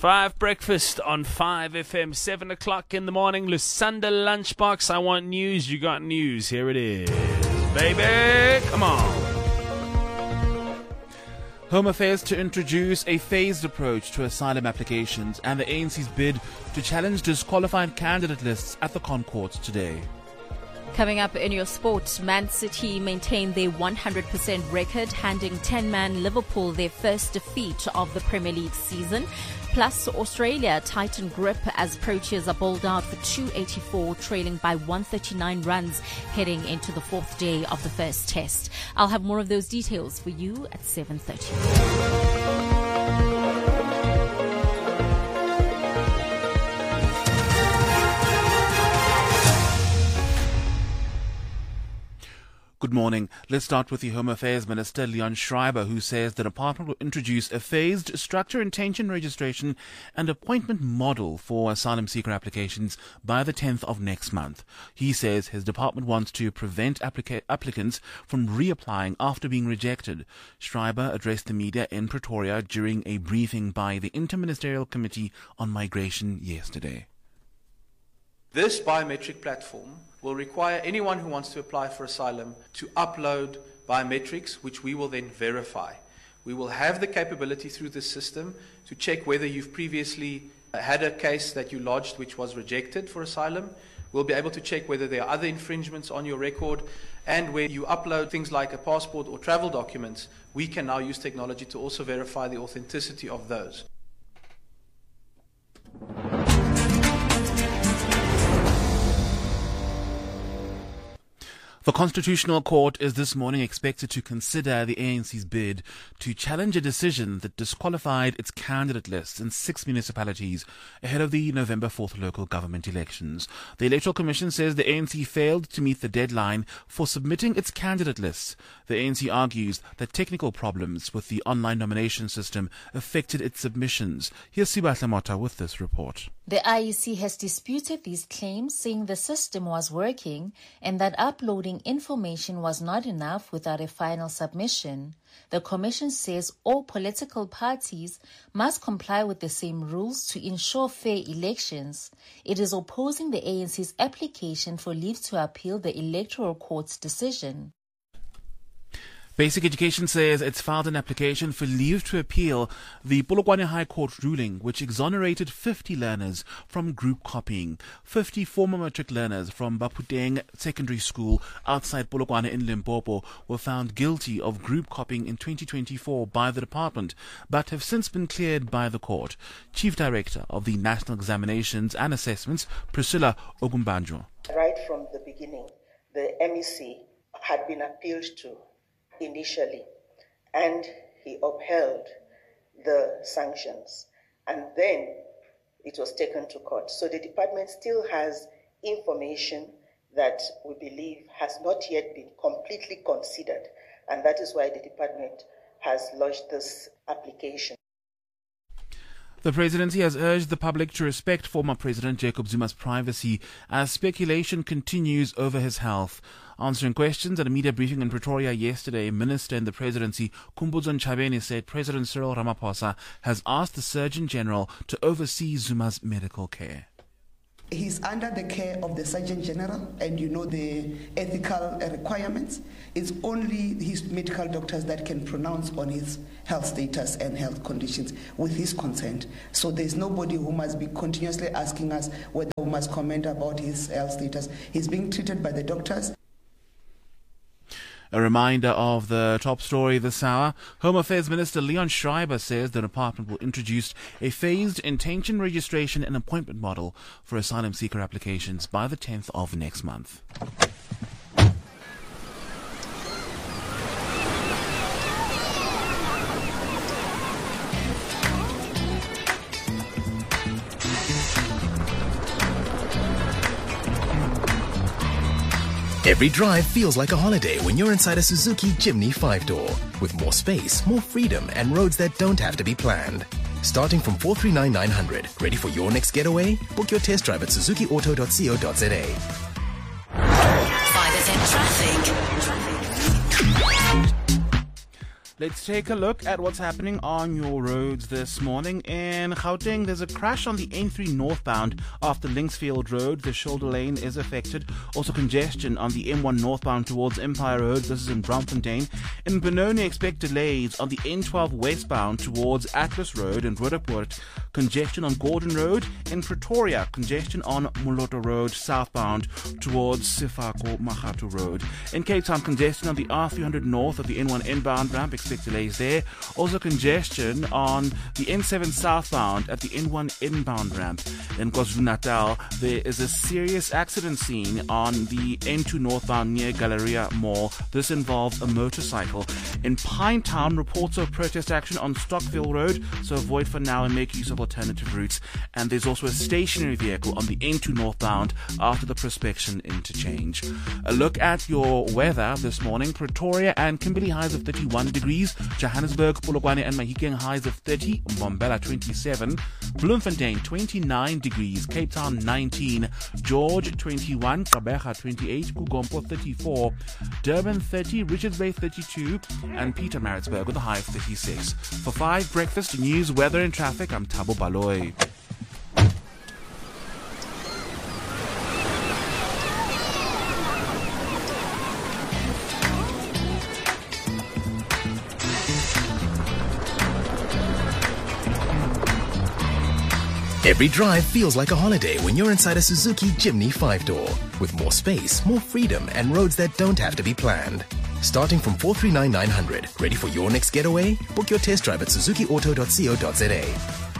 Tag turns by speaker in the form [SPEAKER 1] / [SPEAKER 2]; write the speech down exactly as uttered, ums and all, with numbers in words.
[SPEAKER 1] Five breakfast on five F M, seven o'clock in the morning. Lusanda Lunchbox. I want news. You got news. Here it is, baby. Come on.
[SPEAKER 2] Home Affairs to introduce a phased approach to asylum applications and the A N C's bid to challenge disqualified candidate lists at the Concourse today.
[SPEAKER 3] Coming up in your sport, Man City maintained their one hundred percent record, handing ten-man Liverpool their first defeat of the Premier League season. Plus, Australia tighten grip as Proteas are bowled out for two eighty-four, trailing by one thirty-nine runs, heading into the fourth day of the first test. I'll have more of those details for you at seven thirty.
[SPEAKER 2] Good morning. Let's start with the Home Affairs Minister, Leon Schreiber, who says the department will introduce a phased structure, intention registration and appointment model for asylum seeker applications by the tenth of next month. He says his department wants to prevent applica- applicants from reapplying after being rejected. Schreiber addressed the media in Pretoria during a briefing by the Interministerial Committee on Migration yesterday.
[SPEAKER 4] This biometric platform will require anyone who wants to apply for asylum to upload biometrics, which we will then verify. We will have the capability through this system to check whether you've previously had a case that you lodged which was rejected for asylum. We'll be able to check whether there are other infringements on your record, and where you upload things like a passport or travel documents, we can now use technology to also verify the authenticity of those.
[SPEAKER 2] The Constitutional Court is this morning expected to consider the A N C's bid to challenge a decision that disqualified its candidate lists in six municipalities ahead of the November fourth local government elections. The Electoral Commission says the A N C failed to meet the deadline for submitting its candidate lists. The A N C argues that technical problems with the online nomination system affected its submissions. Here's Sibahle Mota with this report.
[SPEAKER 5] The I E C has disputed these claims, saying the system was working and that uploading information was not enough without a final submission. The Commission says all political parties must comply with the same rules to ensure fair elections. It is opposing the A N C's application for leave to appeal the Electoral Court's decision.
[SPEAKER 2] Basic Education says it's filed an application for leave to appeal the Polokwane High Court ruling, which exonerated fifty learners from group copying. fifty former matric learners from Baputeng Secondary School outside Polokwane in Limpopo were found guilty of group copying in twenty twenty-four by the department, but have since been cleared by the court. Chief Director of the National Examinations and Assessments, Priscilla Ogumbanjo.
[SPEAKER 6] Right from the beginning, the M E C had been appealed to initially, and he upheld the sanctions, and then it was taken to court. So the department still has information that we believe has not yet been completely considered, and that is why the department has lodged this application.
[SPEAKER 2] The presidency has urged the public to respect former President Jacob Zuma's privacy as speculation continues over his health. Answering questions at a media briefing in Pretoria yesterday, Minister in the Presidency Khumbudzo Ntshavheni said President Cyril Ramaphosa has asked the Surgeon General to oversee Zuma's medical care.
[SPEAKER 7] He's under the care of the Surgeon General, and you know the ethical requirements. It's only his medical doctors that can pronounce on his health status and health conditions with his consent. So there's nobody who must be continuously asking us whether we must comment about his health status. He's being treated by the doctors.
[SPEAKER 2] A reminder of the top story this hour. Home Affairs Minister Leon Schreiber says the department will introduce a phased intention registration and appointment model for asylum seeker applications by the tenth of next month.
[SPEAKER 8] Every drive feels like a holiday when you're inside a Suzuki Jimny five-door. With more space, more freedom, and roads that don't have to be planned. Starting from four three nine nine hundred. Ready for your next getaway? Book your test drive at suzuki auto dot co dot za.
[SPEAKER 9] five F M traffic.
[SPEAKER 2] Let's take a look at what's happening on your roads this morning. In Gauteng, there's a crash on the N three northbound after Linksfield Road. The shoulder lane is affected. Also congestion on the M one northbound towards Empire Road. This is in Braamfontein. In Benoni, expect delays on the N twelve westbound towards Atlas Road and Roodepoort. Congestion on Gordon Road. In Pretoria, congestion on Moloto Road southbound towards Sifako Mahatu Road. In Cape Town, congestion on the R three hundred north of the N one inbound ramp. Expect delays there. Also congestion on the N seven southbound at the N one inbound ramp. In KwaZulu-Natal, there is a serious accident scene on the N two northbound near Galleria Mall. This involves a motorcycle. In Pinetown, reports of protest action on Stockville Road, so avoid for now and make use of alternative routes. And there's also a stationary vehicle on the N two northbound after the Prospection interchange. A look at your weather this morning. Pretoria and Kimberley highs of thirty-one degrees. Johannesburg, Polokwane and Mahikeng highs of thirty. Mbombela twenty-seven. Bloemfontein twenty-nine degrees. Cape Town nineteen. George twenty-one. Gqeberha twenty-eight. Kugompo thirty-four. Durban thirty. Richards Bay thirty-two. And Pietermaritzburg with a high of thirty-six. For five breakfast news, weather and traffic, I'm Thabo Baloy.
[SPEAKER 8] Every drive feels like a holiday when you're inside a Suzuki Jimny five-door. With more space, more freedom, and roads that don't have to be planned. Starting from four three nine nine hundred, ready for your next getaway? Book your test drive at suzuki auto dot co dot za.